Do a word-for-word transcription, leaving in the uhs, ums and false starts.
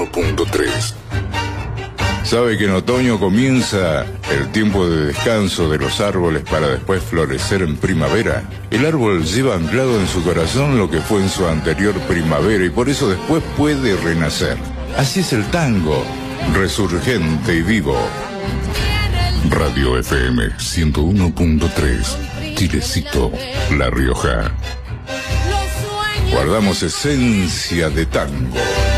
punto tres. Sabe que en otoño comienza el tiempo de descanso de los árboles para después florecer en primavera. El árbol lleva anclado en su corazón lo que fue en su anterior primavera y por eso después puede renacer. Así es el tango, resurgente y vivo. Radio F M ciento uno punto tres, Chilecito, La Rioja. Guardamos esencia de tango.